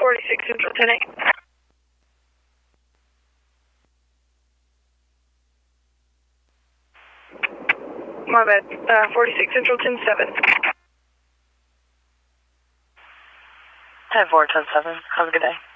46 Central 10-8. My bad. 46 Central 10-7. 10-4, 10-7. Have a good day.